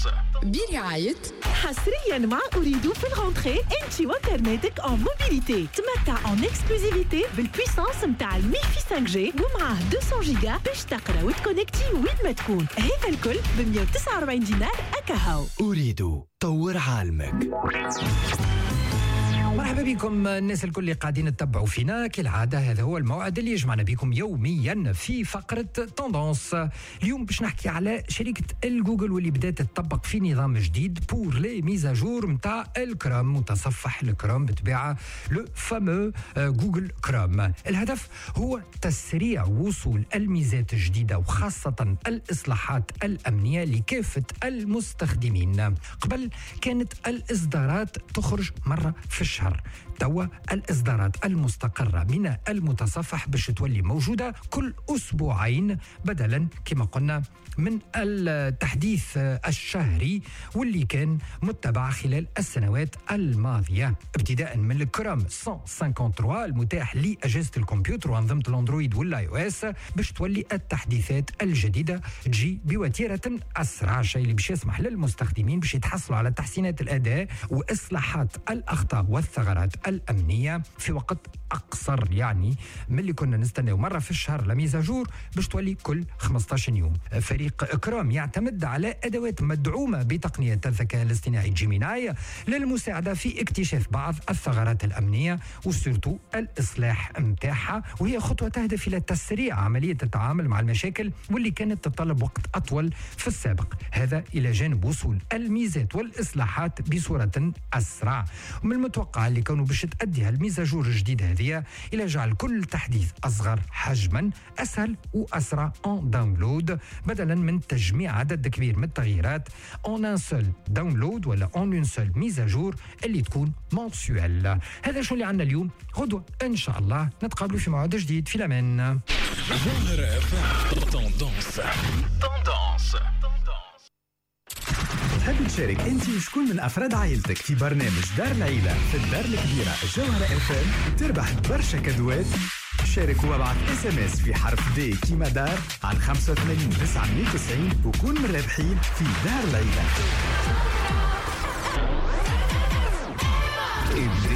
برعاية حصريا مع أريد في الغونتري انت وكرناتك en موبيليتي. تمتع en اكسكلوزيفيتي بالبويسانس متاع الميفي 5G ومعاه 200 جيجا باش تقرا وتكونكتي وين ما تكون. هذا الكل ب 149 دينار أكاهو. أريد طور عالمك. مرحبا بكم الناس الكل اللي قاعدين تتبعوا فينا كالعادة. هذا هو الموعد اللي يجمعنا بكم يوميا في فقرة توندونس. اليوم باش نحكي على شركة الجوجل واللي بدأت تطبق في نظام جديد بور لي ميزاجور متاع الكروم، متصفح الكروم بتباع لو فامو جوجل كروم. الهدف هو تسريع وصول الميزات الجديدة وخاصة الإصلاحات الأمنية لكافة المستخدمين. قبل كانت الإصدارات تخرج مرة في الشهر، توا الإصدارات المستقرة من المتصفح باش تولي موجودة كل أسبوعين بدلا كما قلنا من التحديث الشهري واللي كان متبع خلال السنوات الماضية، ابتداء من الكروم 153 المتاح لأجهزة الكمبيوتر وأنظمة الأندرويد والآي أو إس، باش تولي التحديثات الجديدة تجي بوتيرة أسرع، شيء اللي باش يسمح للمستخدمين باش يتحصلوا على تحسينات الأداء وإصلاحات الأخطاء والثغرات الأمنية في وقت أقصر، يعني من اللي كنا نستناو مرة في الشهر لميزاجور باش تولي كل 15 يوم. فريق كروم يعتمد على أدوات مدعومة بتقنية الذكاء الاصطناعي جيميناي للمساعدة في اكتشاف بعض الثغرات الأمنية وسيرتو الإصلاح متاعها، وهي خطوة تهدف إلى تسريع عملية التعامل مع المشاكل واللي كانت تتطلب وقت أطول في السابق، هذا إلى جانب وصول الميزات والإصلاحات بصورة أسرع. ومن المتوقع اللي كانوا باش تأدي هالميزاجور الجديد هذه إلى جعل كل تحديث أصغر حجما، أسهل وأسرع en داونلود، بدلا من تجميع عدد كبير من التغييرات en un seul داونلود ولا en une seule ميزاجور اللي تكون منسوال. هذا شو اللي عندنا اليوم. غدوة إن شاء الله نتقابلوا في موعد جديد. في الأمان. تحب تشارك انت وشكون من افراد عائلتك في برنامج دار العيلة في الدار الكبيرة جوهرة FM تربح برشا كادوات؟ شارك وابعث SMS في حرف دي كيما دار على 85 990 وكون من الرابحين في دار العيلة.